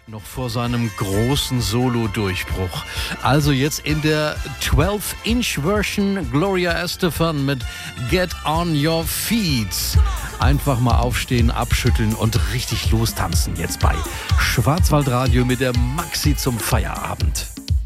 Noch vor seinem großen Solo-Durchbruch. Also jetzt in der 12-Inch-Version Gloria Estefan mit Get on Your Feet. Einfach mal aufstehen, abschütteln und richtig lostanzen jetzt bei Schwarzwaldradio mit der Maxi zum Feierabend.